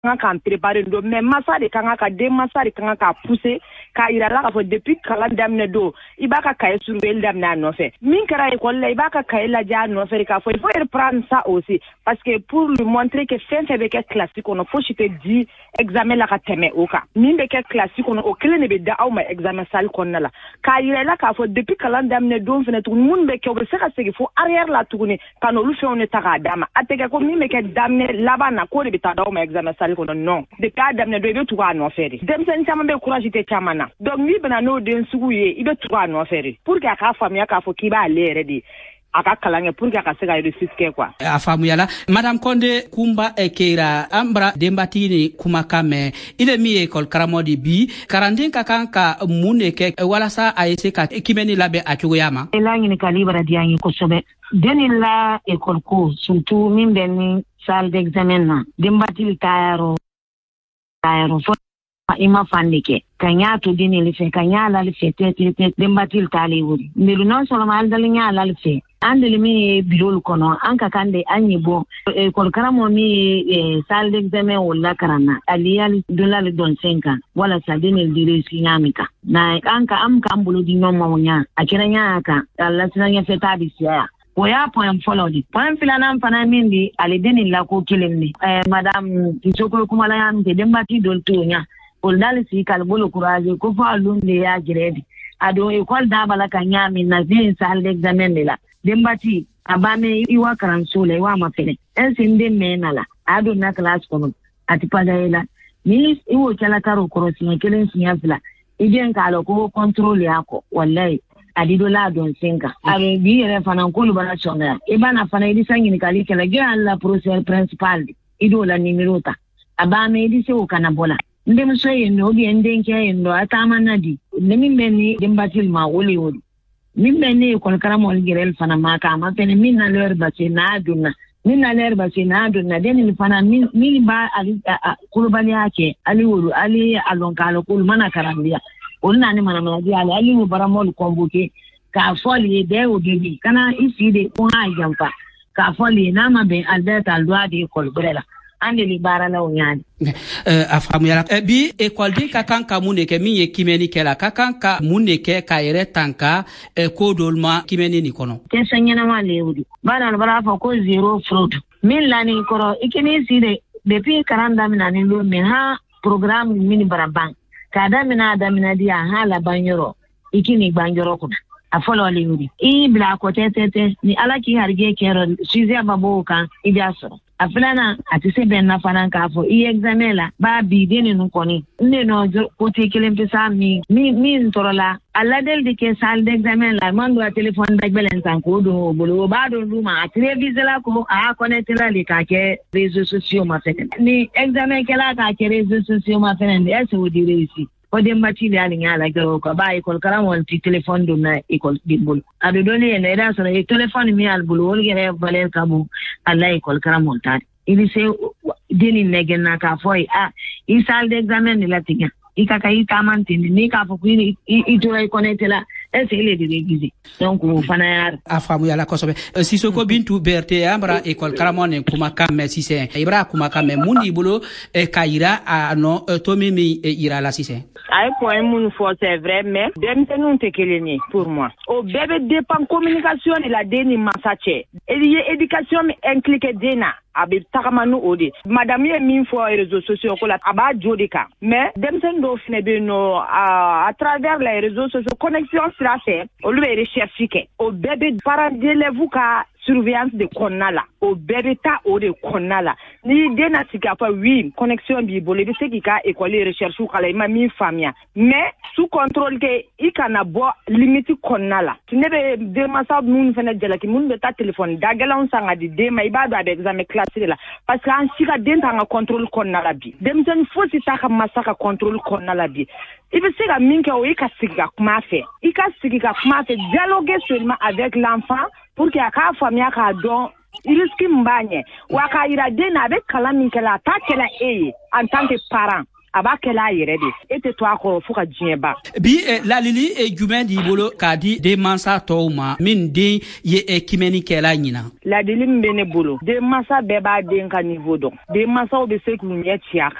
kan préparer do mais massa de kan ka de massa de kan ka pousser ka ira la ka fo depuis kala damne do ibaka kay surveiller damna no fait min kara école la ibaka kay la ja no fait ka fo il faut reprendre ça aussi parce que pour lui montrer que c'est fait avec classique on faut je te dis examen la ka teme oka min be ke classique on o kele ne be da aw ma examen sal kon la ka ira la ka fo depuis kala damne do fene tout moun be ke o se ka se faut arrière la tourner quand on lui fait on est ta dama ateke ko min be ke damne là-bas na ko de be ta da aw ma examen sal non de ka damne do be tuwa no fere dem sen chama be courage te chama na donc mi bana no den suguye ibe tuwa no fere pour que aka famia ka fo kiba lere di aka kalange pour que aka sega réussir quoi afamu yala madame Konde Kumba Ekera ambra dembatini kumakame ile mi école karamodi bi karandin kakanka muneke wala sa aise ka kimeni labe akuyama elangi ni kalibra diangi ko sobe denilla école ko surtout min benni salle d'examen na dembatil tayaro fo ima fandike kanya to dini le fe kanya la le fe te dembatil tali wuri milu non solo mal dalinya la le fe andele mi birol kono anka kande anyibo école karamo mi salle d'examen wala karana aliyali dollar don 5 wala sa dini dire sinyamika na anka am kambulo di no mawnya akiranya aka Allah sinanya feta bisiya Oya point follow di point filana mfana mindi alideni la ko kilimni madame Kisoko kumala yam te dembati dol tonya oldal si kalbolo courage ko fa lunde ya giredi ado école da bala kanya min na zin salle d'examen la dembati abame iwa karansole wa mafele ensinde menala ado na class kono atipagaela ni iwo kala karo korosi kelen sinyafla idien kalo ko control yako wallahi adido la don senga ave bi re fana ko lu bana chonga e bana fana idi sangi ni kali kala ga la procès principal ido la numerota abame idi se o kana bola ndem so yendo bi enden ke yendo atamana di nemi meni dembatil ma woli woli min bene ko karamo ngirel fana maka ma pene min na leur basi na aduna min na leur basi na aduna den ni fana min ba ali kulubali yake ali wulu ali alonkalo kul mana karambia onna ni mana di ali mu baramol kombuke ka foli de o bibi kana isi de ko ha jampa ka foli na ma be albert aldoa de kolbrela ande li bara la onyani afamu yala bi école di kakanka muneke mi kimeni kela kakanka muneke ka yere tanka ko dolma kimeni ni kono ke sanyana ma lewudi bara fa ko zero fraud min lani koro ikini side depuis 40 mina ni lo me ha programme mini barabank kada mina dia hala banyoro ikini banyoro kuna afolo lewudi I bla ko tete ni alaki harge kero size baboka idiaso afilana atise ben na fana kafo examen la ba bi deni nu koni ne no ko te kelen pesa mi ntorola alla del de ke salle d'examen la mando a téléphone da belen san ko do bolo ba do luma atire bizela ko a connecter la le ka ke réseaux sociaux ma fene ni examen ke la ka ke réseaux sociaux ma fene est o di réussi o de matili ali ngala garo ko ba école karamol ti téléphone do na école di bol ado doni ne da so e téléphone mi al bol wol gere valer kabu alla école karamol ta ili se deni negen na ka foi i salle d'examen ni latiga i ka kai tamanti ni ka fo ni i to ay connecter la est il est déguisé donc fana yar afamu yala kosobe Sisoko Bintu Berté ambra école karamone kumaka mesise ibra kumaka me muni bolo kaira no tomimi ira la sise ay point mun fo c'est vrai mais dem tenun tekeleni pour moi au bébé dépend communication et la deni masache éducation impliqué dena abe takamanu ode madame ye min fo réseaux sociaux ko la aba jodika mais dem sen do fne be no à travers les réseaux sociaux connexion sera fait au lieu de rechercher que au bébé parents d'élèves ka surveillance de konala au bébé ta o de konala ni dena sika pa oui connexion bi bolé de ce qui ka école recherche ou kala ma mi famia mais sous contrôle que i kana bo limite konala tu ne be de masa mun fene jela ki mun be ta téléphone dagala on sanga di de ma ibado avec examen classe la parce que en sika denta nga contrôle konala bi dem sen fo si ta ka masaka contrôle konala bi ibe sika minke o ika sika kuma fait dialoguer seulement avec l'enfant pour que aka famia ka don il risque mbanye waka ira dena avec kala minkela ta kela en tant que parent a b'a kɛla a yɛrɛ de e tɛ to a kɔrɔ fo ka diɲɛ ban. Bi lalili jumɛn d'i bolo k'a di denmansa tɔw ma min den ye kimɛni kɛla ɲina. Ladili min bɛ ne bolo denmansa bɛɛ b'a den ka niveau dɔn denmansaw bɛ se k'u ɲɛ ci a kan